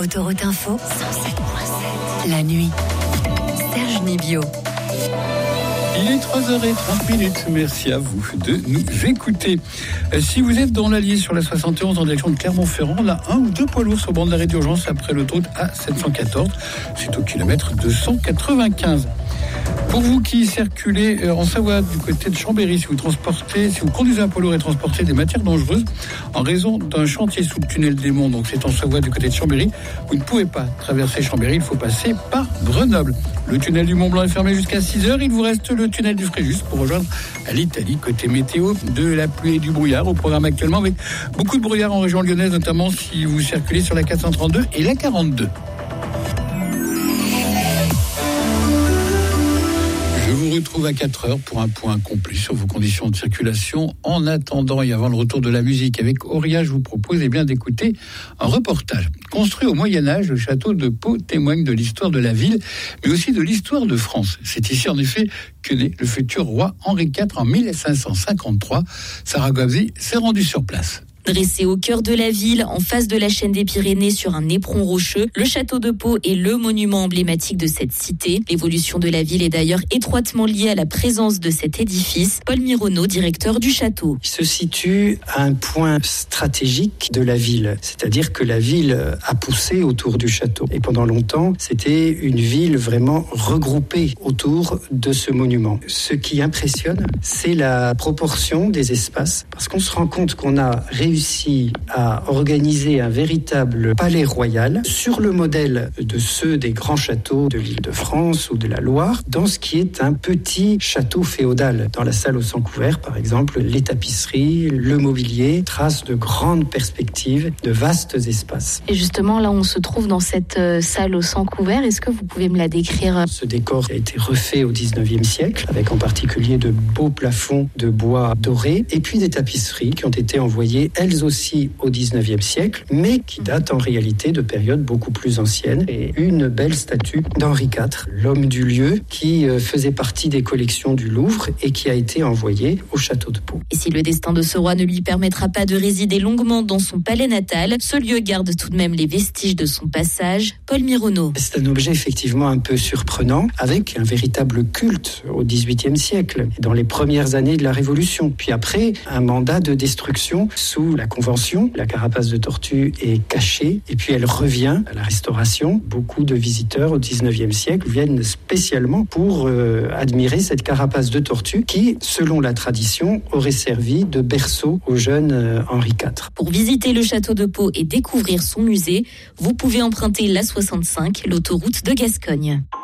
Autoroute Info, 107.7. La nuit. Serge Nibio. Il est 3h30. Merci à vous de nous écouter. Si vous êtes dans l'Allier sur la 71 en direction de Clermont-Ferrand, on a un ou deux poids lourds sur bord d'arrêt d'urgence après l'autoroute A714. C'est au kilomètre 295. Pour vous qui circulez en Savoie du côté de Chambéry, si vous conduisez un poids lourd et transportez des matières dangereuses en raison d'un chantier sous le tunnel des Monts, donc c'est en Savoie du côté de Chambéry, vous ne pouvez pas traverser Chambéry, il faut passer par Grenoble. Le tunnel du Mont-Blanc est fermé jusqu'à 6h, il vous reste le tunnel du Fréjus pour rejoindre l'Italie. Côté météo, de la pluie et du brouillard au programme actuellement, avec beaucoup de brouillard en région lyonnaise, notamment si vous circulez sur la 432 et la 42. Je vous retrouve à 4h pour un point complet sur vos conditions de circulation. En attendant et avant le retour de la musique avec Auria, je vous propose d'écouter un reportage. Construit au Moyen-Âge, le château de Pau témoigne de l'histoire de la ville, mais aussi de l'histoire de France. C'est ici en effet que naît le futur roi Henri IV en 1553. Sarah Gouazi s'est rendue sur place. Dressé au cœur de la ville, en face de la chaîne des Pyrénées sur un éperon rocheux, le château de Pau est le monument emblématique de cette cité. L'évolution de la ville est d'ailleurs étroitement liée à la présence de cet édifice. Paul Mironneau, directeur du château. Il se situe à un point stratégique de la ville, c'est-à-dire que la ville a poussé autour du château. Et pendant longtemps, c'était une ville vraiment regroupée autour de ce monument. Ce qui impressionne, c'est la proportion des espaces, parce qu'on se rend compte qu'on a réussi à organiser un véritable palais royal sur le modèle de ceux des grands châteaux de l'Île-de-France ou de la Loire, dans ce qui est un petit château féodal. Dans la salle aux 100 couverts, par exemple, les tapisseries, le mobilier tracent de grandes perspectives, de vastes espaces. Et justement, là, on se trouve dans cette salle aux 100 couverts. Est-ce que vous pouvez me la décrire ? Ce décor a été refait au 19e siècle, avec en particulier de beaux plafonds de bois doré, et puis des tapisseries qui ont été envoyées elles aussi au 19e siècle, mais qui datent en réalité de périodes beaucoup plus anciennes. Et une belle statue d'Henri IV, l'homme du lieu, qui faisait partie des collections du Louvre et qui a été envoyée au château de Pau. Et si le destin de ce roi ne lui permettra pas de résider longuement dans son palais natal, ce lieu garde tout de même les vestiges de son passage. Paul Mironneau. C'est un objet effectivement un peu surprenant, avec un véritable culte au XVIIIe siècle, dans les premières années de la Révolution. Puis après, un mandat de destruction sous la Convention. La carapace de tortue est cachée et puis elle revient à la Restauration. Beaucoup de visiteurs au 19e siècle viennent spécialement pour admirer cette carapace de tortue qui, selon la tradition, aurait servi de berceau au jeune Henri IV. Pour visiter le château de Pau et découvrir son musée, vous pouvez emprunter l'A65, l'autoroute de Gascogne.